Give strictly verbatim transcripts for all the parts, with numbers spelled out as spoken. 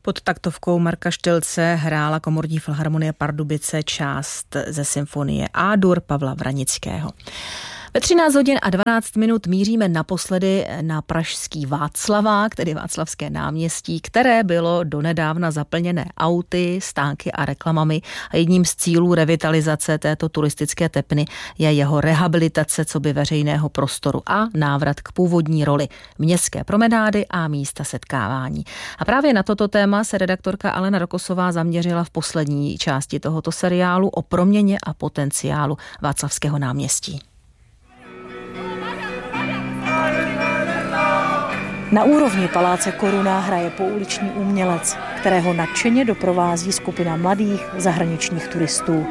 Pod taktovkou Marka Štylce hrála Komorní filharmonie Pardubice část ze symfonie A-dur Pavla Vranického. Ve třináct hodin a dvanáct minut míříme naposledy na pražský Václavák, tedy Václavské náměstí, které bylo donedávna zaplněné auty, stánky a reklamami. A jedním z cílů revitalizace této turistické tepny je jeho rehabilitace coby veřejného prostoru a návrat k původní roli městské promenády a místa setkávání. A právě na toto téma se redaktorka Alena Rokosová zaměřila v poslední části tohoto seriálu o proměně a potenciálu Václavského náměstí. Na úrovni paláce Koruna hraje pouliční umělec, kterého nadšeně doprovází skupina mladých zahraničních turistů.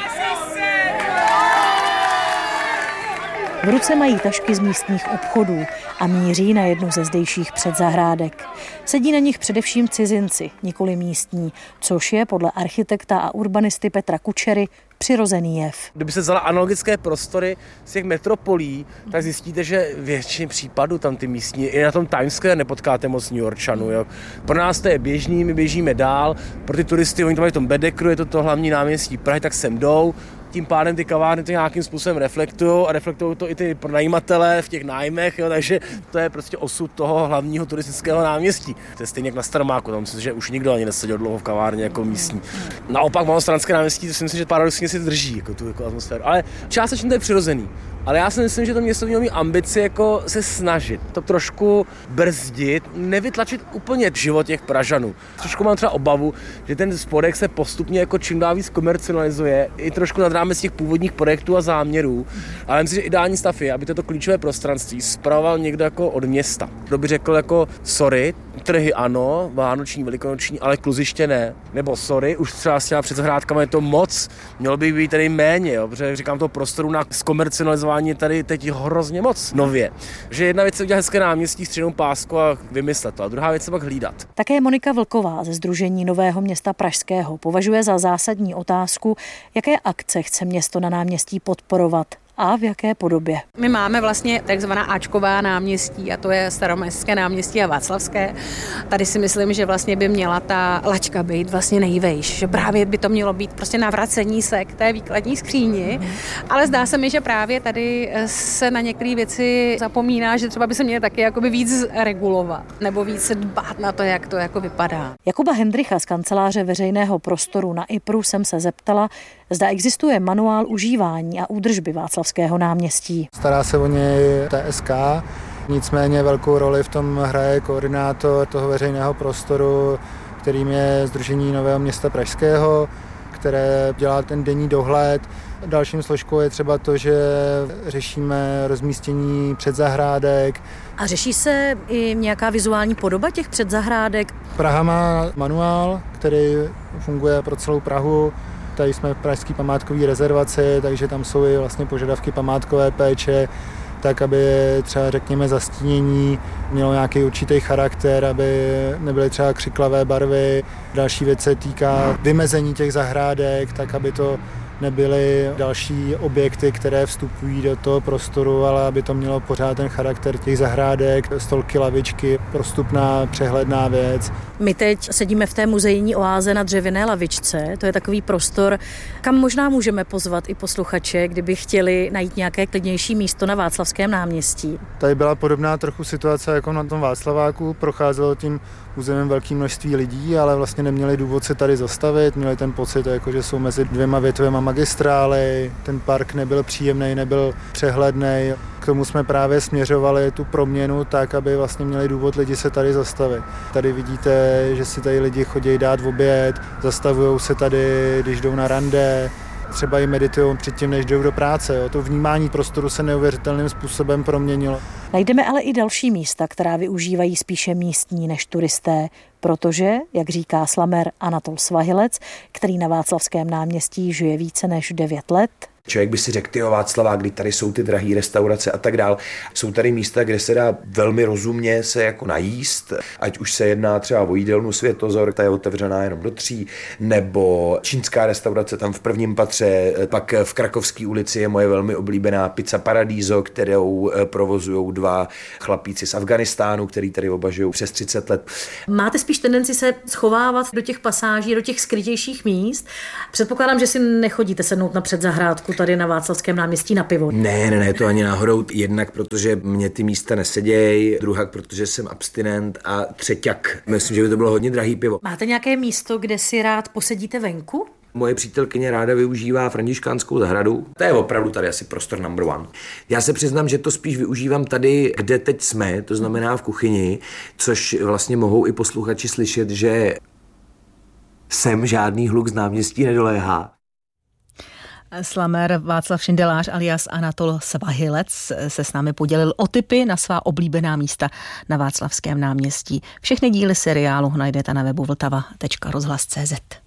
V ruce mají tašky z místních obchodů a míří na jednu ze zdejších předzahrádek. Sedí na nich především cizinci, nikoli místní, což je podle architekta a urbanisty Petra Kučery přirozený jev. Kdyby se vzala analogické prostory z těch metropolí, tak zjistíte, že většině případů tam ty místní, i na tom Times Square nepotkáte moc New Yorkčanů. Jo. Pro nás to je běžný, my běžíme dál, pro ty turisty, oni to mají v tom Bedekru, je to to hlavní náměstí Prahy, tak sem jdou. Tím pádem ty kavárny to nějakým způsobem reflektují a reflektují to i ty pronajímatele v těch nájmech, jo, takže to je prostě osud toho hlavního turistického náměstí. To je stejně jak na Staromáku, tam myslím, že už nikdo ani neseděl dlouho v kavárně jako místní. Naopak Malostranské náměstí, to si myslím, že paradoxně si drží jako tu jako atmosféru, ale částečně to je přirozený. Ale já si myslím, že to město mělo mít ambici jako se snažit, to trošku brzdit, nevytlačit úplně život těch Pražanů. Trošku mám třeba obavu, že ten spodek se postupně jako čím dál víc komercionalizuje, i trošku nad rámec těch původních projektů a záměrů. Ale myslím, že ideální stav je, aby toto klíčové prostranství spravoval někdo jako od města. Kdo by řekl jako sorry, trhy ano, vánoční, velikonoční, ale kluziště ne. Nebo sorry, už třeba s těma předzahrádkama je to moc, mělo by být tady méně, jo, protože říkám, toho prostoru na zkomercionalizování je tady teď hrozně moc nově. Že jedna věc je udělat hezké náměstí, střednou pásku a vymyslet to, a druhá věc je pak hlídat. Také Monika Vlková ze Sdružení Nového města Pražského považuje za zásadní otázku, jaké akce chce město na náměstí podporovat a v jaké podobě. My máme vlastně takzvaná áčková náměstí a to je Staroměstské náměstí a Václavské. Tady si myslím, že vlastně by měla ta laťka být vlastně nejvejš, že právě by to mělo být prostě navracení se k té výkladní skříni, ale zdá se mi, že právě tady se na některé věci zapomíná, že třeba by se měly taky jakoby víc regulovat nebo víc dbát na to, jak to jako vypadá. Jakuba Hendrycha z kanceláře veřejného prostoru na I P R U jsem se zeptala, zda existuje manuál užívání a údržby Václavského náměstí. Stará se o něj T S K, nicméně velkou roli v tom hraje koordinátor toho veřejného prostoru, kterým je Sdružení Nového města Pražského, které dělá ten denní dohled. Dalším složkou je třeba to, že řešíme rozmístění předzahrádek. A řeší se i nějaká vizuální podoba těch předzahrádek? Praha má manuál, který funguje pro celou Prahu. Tady jsme v pražské památkové rezervaci, takže tam jsou i vlastně požadavky památkové péče, tak aby třeba řekněme zastínění mělo nějaký určitý charakter, aby nebyly třeba křiklavé barvy. Další věc se týká vymezení těch zahrádek, tak aby to nebyly další objekty, které vstupují do toho prostoru, ale aby to mělo pořád ten charakter těch zahrádek, stolky, lavičky, prostupná, přehledná věc. My teď sedíme v té muzejní oáze na dřevěné lavičce, to je takový prostor, kam možná můžeme pozvat i posluchače, kdyby chtěli najít nějaké klidnější místo na Václavském náměstí. Tady byla podobná trochu situace jako na tom Václaváku, procházelo tím územím velké množství lidí, ale vlastně neměli důvod se tady zastavit, měli ten pocit, jako že jsou mezi dvěma větvema magistrály, ten park nebyl příjemný, nebyl přehledný. K tomu jsme právě směřovali tu proměnu tak, aby vlastně měli důvod lidi se tady zastavit. Tady vidíte, že si tady lidi chodí dát oběd, zastavují se tady, když jdou na rande, třeba i meditují předtím, než jdou do práce. Jo. To vnímání prostoru se neuvěřitelným způsobem proměnilo. Najdeme ale i další místa, která využívají spíše místní než turisté, protože, jak říká slamer Anatol Svahilec, který na Václavském náměstí žije více než devět let, Člověk by si řekl, tyjo, Václavák, kdy tady jsou ty drahé restaurace a tak dál. Jsou tady místa, kde se dá velmi rozumně se jako najíst, ať už se jedná třeba o jídelnu Světozor, ta je otevřená jenom do tří, nebo čínská restaurace tam v prvním patře, pak v Krakovské ulici je moje velmi oblíbená Pizza Paradiso, kterou provozují dva chlapíci z Afganistánu, který tady oba přes třicet let. Máte spíš tendenci se schovávat do těch pasáží, do těch skrytějších míst. Předpokládám, že si nechodíte sednout na předzahrádku tady na Václavském náměstí na pivo. Ne, ne, ne, to ani náhodou. Jednak, protože mě ty místa nesedějí, druhak, protože jsem abstinent a třeťak, myslím, že by to bylo hodně drahý pivo. Máte nějaké místo, kde si rád posedíte venku? Moje přítelkyně ráda využívá františkánskou zahradu. To je opravdu tady asi prostor number one. Já se přiznám, že to spíš využívám tady, kde teď jsme, to znamená v kuchyni, což vlastně mohou i posluchači slyšet, že sem žádný hluk z náměstí nedoléhá. Slamér Václav Šindelář alias Anatol Svahilec se s námi podělil o tipy na svá oblíbená místa na Václavském náměstí. Všechny díly seriálu najdete na webu vltava tečka rozhlas tečka cé zet.